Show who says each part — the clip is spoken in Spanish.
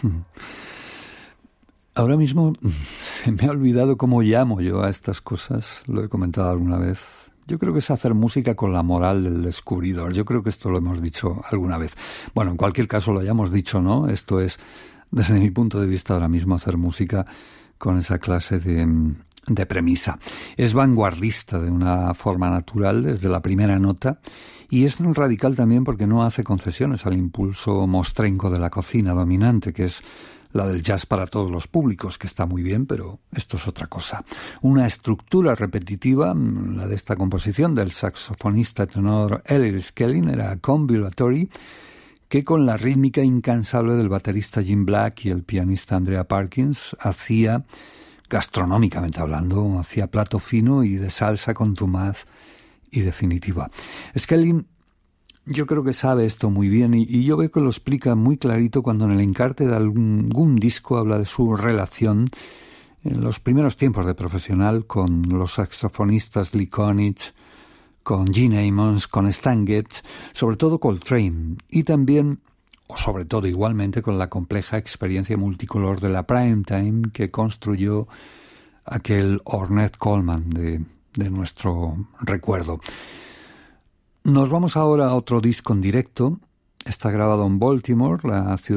Speaker 1: Ahora mismo se me ha olvidado cómo llamo yo a estas cosas, lo he comentado alguna vez. Yo creo que es hacer música con la moral del descubridor. Yo creo que esto lo hemos dicho alguna vez. Bueno, en cualquier caso lo hayamos dicho, ¿no? Esto es, desde mi punto de vista ahora mismo, hacer música con esa clase de premisa. Es vanguardista de una forma natural desde la primera nota y es radical también porque no hace concesiones al impulso mostrenco de la cocina dominante, que es la del jazz para todos los públicos, que está muy bien, pero esto es otra cosa. Una estructura repetitiva, la de esta composición del saxofonista tenor Ellery Skelling, era convulatory, que con la rítmica incansable del baterista Jim Black y el pianista Andrea Parkins hacía, gastronómicamente hablando, hacía plato fino y de salsa contumaz y definitiva. Skelling, yo creo que sabe esto muy bien y yo veo que lo explica muy clarito cuando en el encarte de algún disco habla de su relación en los primeros tiempos de profesional con los saxofonistas Lee Konitz, con Gene Ammons, con Stan Getz, sobre todo Coltrane y también, o sobre todo igualmente, con la compleja experiencia multicolor de la primetime que construyó aquel Ornette Coleman de nuestro recuerdo. Nos vamos ahora a otro disco en directo. Está grabado en Baltimore, la ciudad